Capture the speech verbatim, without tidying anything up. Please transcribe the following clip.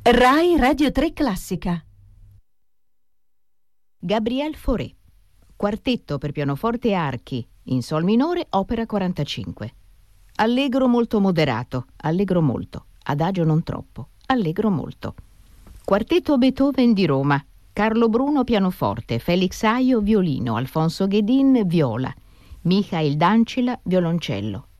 Rai Radio tre Classica. Gabriel Fauré, quartetto per pianoforte e archi, in sol minore, opera quarantacinque. Allegro molto moderato, allegro molto, adagio non troppo, allegro molto. Quartetto Beethoven di Roma, Carlo Bruno pianoforte, Felix Aio violino, Alfonso Ghedin viola, Michael Dancila violoncello,